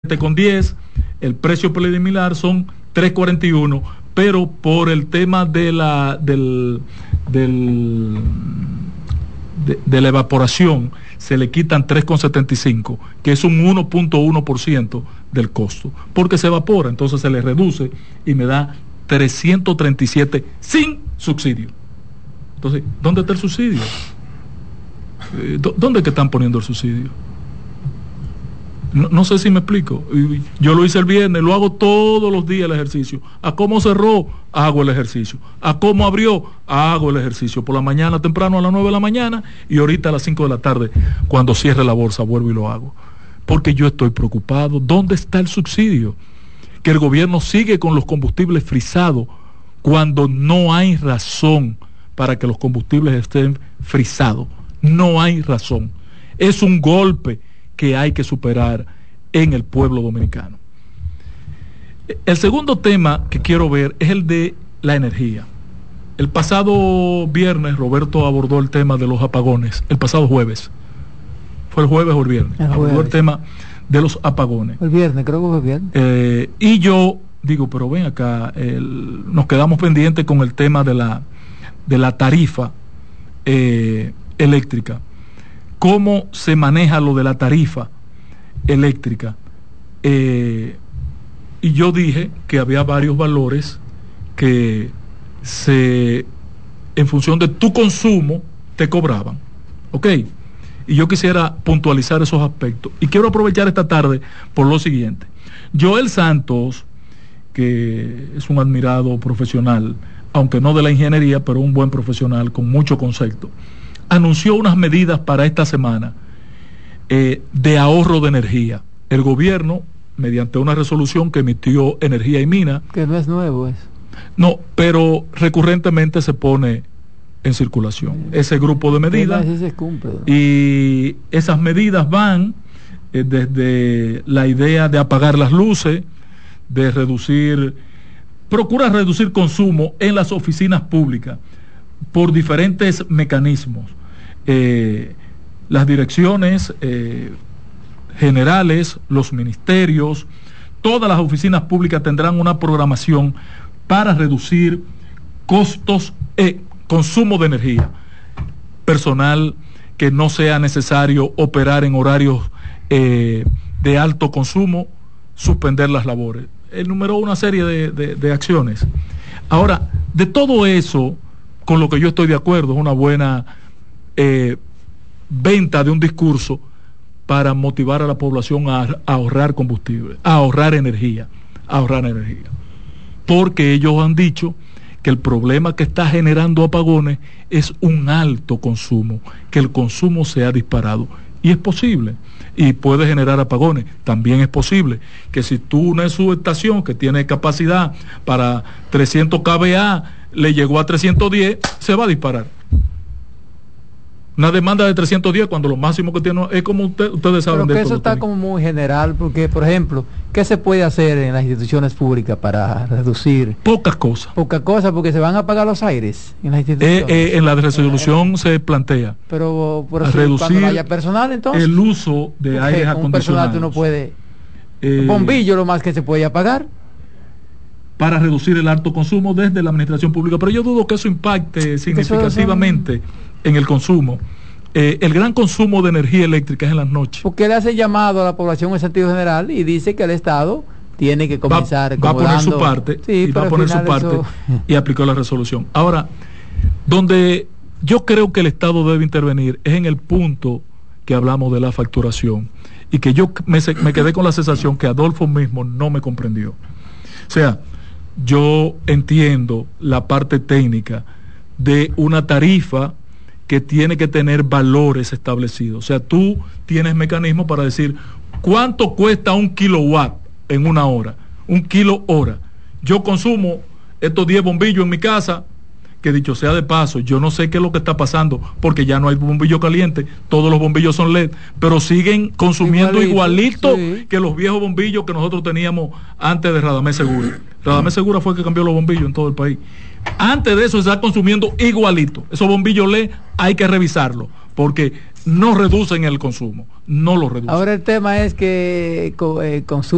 con 10, el precio preliminar son 3.41, pero por el tema de la evaporación se le quitan 3.75, que es un 1.1% del costo, porque se evapora, entonces se le reduce y me da 337 sin subsidio. Entonces, ¿dónde está el subsidio? ¿Dónde es que están poniendo el subsidio? No sé si me explico. Yo lo hice el viernes, lo hago todos los días el ejercicio. A cómo cerró, hago el ejercicio. A cómo abrió, hago el ejercicio. Por la mañana temprano a las 9 de la mañana y ahorita a las 5 de la tarde, cuando cierre la bolsa, vuelvo y lo hago. Porque yo estoy preocupado. ¿Dónde está el subsidio? Que el gobierno sigue con los combustibles frisados cuando no hay razón para que los combustibles estén frisados. No hay razón. Es un golpe que hay que superar en el pueblo dominicano. El segundo tema que quiero ver es el de la energía. El pasado viernes Roberto abordó el tema de los apagones. El pasado jueves. ¿Fue el jueves o el viernes? Abordó el tema de los apagones. El viernes, creo que fue el viernes. Y yo digo, pero ven acá, nos quedamos pendientes con el tema de la tarifa eléctrica. ¿Cómo se maneja lo de la tarifa eléctrica? Y yo dije que había varios valores que en función de tu consumo te cobraban. ¿Ok? Y yo quisiera puntualizar esos aspectos. Y quiero aprovechar esta tarde por lo siguiente. Joel Santos, que es un admirado profesional, aunque no de la ingeniería, pero un buen profesional con mucho concepto, anunció unas medidas para esta semana de ahorro de energía. El gobierno, mediante una resolución que emitió Energía y Minas... Que no es nuevo eso. No, pero recurrentemente se pone en circulación ese grupo de medidas. Sí se cumple, ¿no? Y esas medidas van desde la idea de apagar las luces, de procura reducir consumo en las oficinas públicas por diferentes mecanismos. Las direcciones generales, los ministerios, todas las oficinas públicas tendrán una programación para reducir costos, consumo de energía. Personal que no sea necesario operar en horarios de alto consumo, suspender las labores. Enumeró una serie de acciones. Ahora, de todo eso, con lo que yo estoy de acuerdo, es una buena venta de un discurso para motivar a la población a ahorrar combustible, a ahorrar energía. Porque ellos han dicho que el problema que está generando apagones es un alto consumo, que el consumo se ha disparado. Y es posible, y puede generar apagones. También es posible que si tú una subestación que tiene capacidad para 300 kVA le llegó a 310, se va a disparar. Una demanda de 310 cuando lo máximo que tiene es como ustedes saben. Pero que eso está como muy general, porque, por ejemplo, ¿qué se puede hacer en las instituciones públicas para reducir? Pocas cosas, porque se van a apagar los aires en las instituciones. En la resolución se plantea. Pero reducir cuando haya personal, entonces. El uso de aires acondicionados. Un personal tú no puede. Bombillo lo más que se puede apagar. Para reducir el alto consumo desde la administración pública. Pero yo dudo que eso impacte significativamente en el consumo. El gran consumo de energía eléctrica es en las noches. Porque él hace llamado a la población en sentido general y dice que el Estado tiene que comenzar va a poner su parte, sí, y va a poner su parte y aplicó la resolución. Ahora, donde yo creo que el Estado debe intervenir es en el punto que hablamos de la facturación, y que yo me quedé con la sensación que Adolfo mismo no me comprendió. O sea, yo entiendo la parte técnica de una tarifa que tiene que tener valores establecidos. O sea, tú tienes mecanismos para decir cuánto cuesta un kilowatt en una hora, un kilo hora. Yo consumo estos 10 bombillos en mi casa, que dicho sea de paso, yo no sé qué es lo que está pasando, porque ya no hay bombillo caliente, todos los bombillos son LED, pero siguen consumiendo igualito sí, que los viejos bombillos que nosotros teníamos antes de Radamés Segura. Radamés Segura fue el que cambió los bombillos en todo el país. Antes de eso se está consumiendo igualito. Esos bombillos LED hay que revisarlos, porque no reducen el consumo, no lo reducen. Ahora el tema es que consumen